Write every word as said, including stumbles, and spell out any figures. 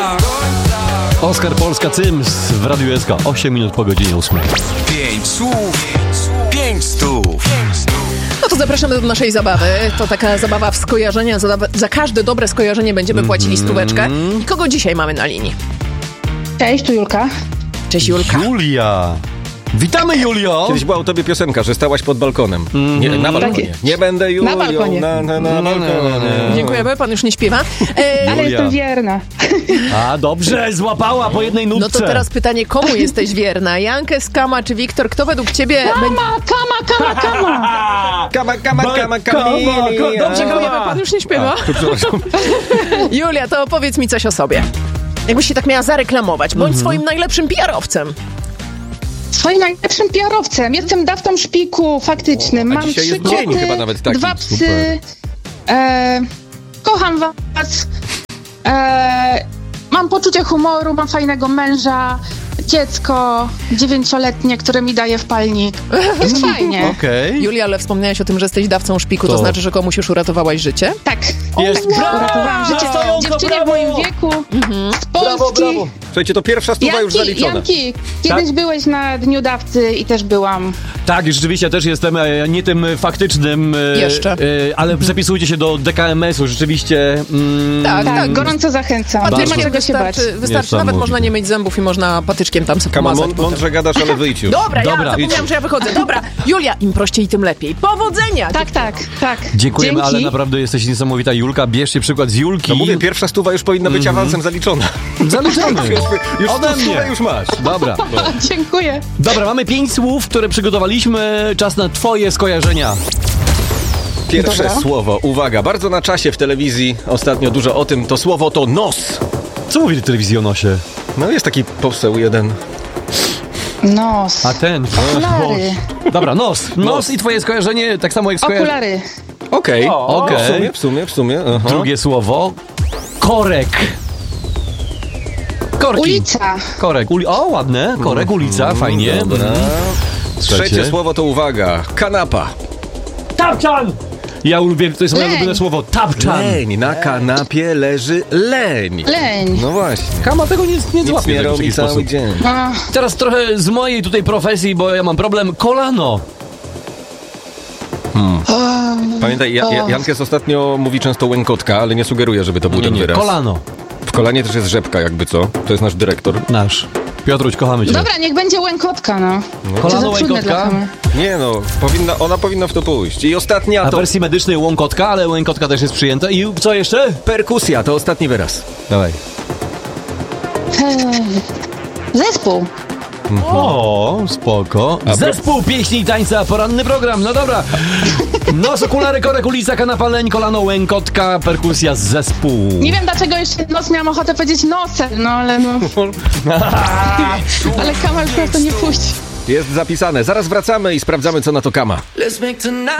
Oskar Polska Cyms w Radiu S K. osiem minut po godzinie ósmej. Pięć słów, pięć stów. No to zapraszamy do naszej zabawy. To taka zabawa w skojarzenia. Za, za każde dobre skojarzenie będziemy płacili stóweczkę. I kogo dzisiaj mamy na linii? Cześć, tu Julka. Cześć, Julka. Julia! Witamy, Julio! Kiedyś była u tobie piosenka, że stałaś pod balkonem. Nie, na balkonie. Tak. Nie będę Julią. Na balkonie. Na, na, na balkonie. Dziękujemy, pan już nie śpiewa. E, Ale Julia. jestem wierna. A, dobrze, złapała po jednej nutce. no to teraz pytanie, komu jesteś wierna? Jankę, Skama czy Wiktor? Kto według ciebie... będzie- Kama, kama, kama, kama. Kama, kama, kama, kama. Dobrze, Dziękujemy, pan już nie śpiewa. Julia, to opowiedz mi coś o sobie. Jakbyś się tak miała zareklamować. Bądź swoim najlepszym P R-owcem. Swoim najlepszym P R-owcem. Jestem dawcą szpiku faktycznym. A Mam dzisiaj trzy jest dzień koty, chyba nawet taki. dwa psy. Super. E, kocham was. E, mam poczucie humoru, mam fajnego męża, dziecko dziewięcioletnie, które mi daje wpalnik. Jest fajnie. Okej. Julia, ale wspomniałaś o tym, że jesteś dawcą szpiku. To, To- znaczy, że komuś już uratowałaś życie? Tak. Jest. Tak, Brawo! uratowałam życie Stojąco, dziewczynie brawo! w moim wieku z Polski. Brawo, brawo. Słuchajcie, to pierwsza stuwa już Janki, zaliczona. Janki, kiedyś Tak? byłeś na Dniu Dawcy i też byłam. Tak, rzeczywiście też jestem e, nie tym faktycznym, e, Jeszcze. e, ale zapisujcie się do D K M S-u, rzeczywiście. Mm, Tak, Tak, tak. gorąco zachęcam. Nie ma Patyczkiem czego się bać. wystarczy, wystarczy Niesamowite. nawet można nie mieć zębów i można patyczkiem tam sobie Kama, pomazać. mąd- mądrze gadasz, ale wyjdź już. Dobra, Dobra, ja zapomniałam, idź. że ja wychodzę. Dobra, Julia, im prościej, tym lepiej. Powodzenia! Tak, tak, tak. Dziękujemy, Dzięki. ale naprawdę jesteś niesamowita, Julka. Bierzcie przykład z Julki. No mówię, pierwsza stuwa już powinna być awansem zaliczona. Zaliczamy. Już Ode sto mnie. stówę już masz. Dobra. Dziękuję. Dobra, mamy pięć słów, które przygotowaliśmy. Czas na twoje skojarzenia. Pierwsze Dobra. słowo, uwaga, bardzo na czasie w telewizji, ostatnio dużo o tym, to słowo to nos. Co mówi w telewizji o nosie? No jest taki poseł jeden. Nos. A ten. Okulary. Dobra, nos. Nos. Nos. I twoje skojarzenie, tak samo jak skojarzenie. Okulary. Okej, okej. w sumie, w sumie, w sumie. Aha. Drugie słowo. Korek. Korki. Ulica. Korek. Uli- o, ładne. Korek, ulica, fajnie. Dobra. Trzecie. Trzecie słowo to uwaga, kanapa. Tapczan! Ja lubię, to jest moje Leń. ulubione słowo. Tapczan. Leń, na kanapie leży leń. Leń. No właśnie, Kama tego nie, nie nic złapie nie w taki robi cały sposób. dzień. No, Teraz trochę z mojej tutaj profesji, bo ja mam problem. Kolano. Pamiętaj, ja, ja, Jankes ostatnio mówi często łękotka, ale nie sugeruje, żeby to był Nie, ten nie, wyraz. kolano. W kolanie też jest rzepka jakby co, to jest nasz dyrektor. Nasz. Piotruś, kochamy cię. dobra, niech będzie łękotka, no. Kolano, To za trudne dla łękotka. Kamy. Nie no, powinna, ona powinna w to pójść. I ostatnia Na to wersji medycznej łąkotka, ale łękotka też jest przyjęta. I co jeszcze? perkusja, to ostatni wyraz. Dawaj. Eee, Zespół. O, spoko. Zespół pieśni i tańca, poranny program, no dobra. Nos, okulary, korek, ulica, kanapa, leń, kolano, łękotka, perkusja, zespół. Nie wiem dlaczego jeszcze nos miałam ochotę powiedzieć nosem, no ale no. Ale Kama już nas to nie puści. Jest zapisane. Zaraz wracamy i sprawdzamy, co na to Kama. Let's make tonight